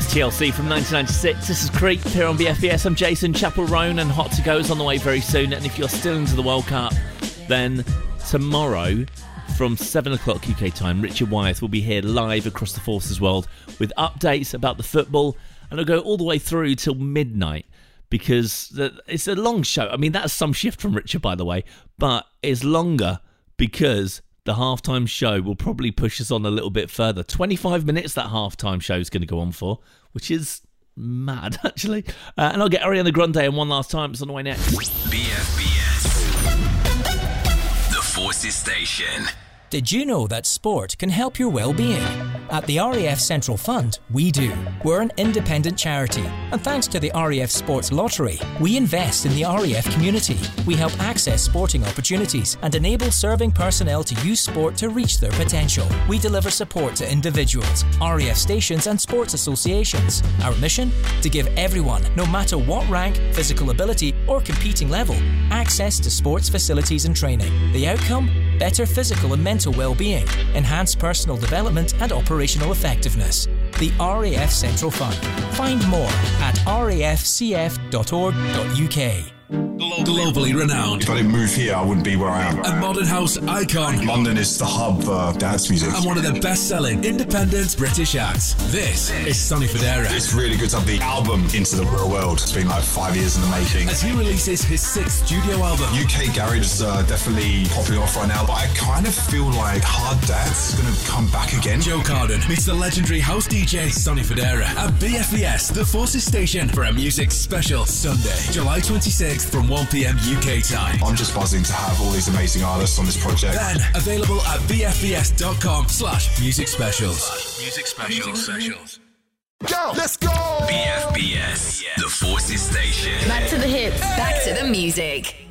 TLC from 1996. This is Creep here on BFBS. I'm Jason. Chapel Roan and Hot to Go is on the way very soon. And if you're still into the World Cup, then tomorrow from 7 o'clock UK time, Richard Wyeth will be here live across the Forces world with updates about the football. And it'll go all the way through till midnight because it's a long show. I mean, that's some shift from Richard, by the way, but it's longer because the halftime show will probably push us on a little bit further. 25 minutes that halftime show is going to go on for, which is mad, actually. And I'll get Ariana Grande in one last time. It's on the way next. BFBS, the Forces Station. Did you know that sport can help your well-being? At the RAF Central Fund, we do. We're an independent charity, and thanks to the RAF Sports Lottery, we invest in the RAF community. We help access sporting opportunities and enable serving personnel to use sport to reach their potential. We deliver support to individuals, RAF stations and sports associations. Our mission? To give everyone, no matter what rank, physical ability or competing level, access to sports facilities and training. The outcome? Better physical and mental well-being, enhanced personal development and operational effectiveness. The RAF Central Fund. Find more at rafcf.org.uk. Globally renowned. If I didn't move here, I wouldn't be where I am. A modern house icon. London is the hub for dance music. And one of the best-selling independent British acts. This is Sonny Fodera. It's really good to have the album into the real world. It's been like 5 years in the making. As he releases his 6th studio album. UK Garage is definitely popping off right now, but I kind of feel like hard dance is going to come back again. Joe Carden meets the legendary house DJ Sonny Fodera at BFBS, the Forces Station, for a music special Sunday, July 26th from 1 p.m. UK time. I'm just buzzing to have all these amazing artists on this project. Then available at bfbs.com/music specials. Music specials. Go! Let's go! BFBS, the Forces Station. Back to the hits. Back to the music.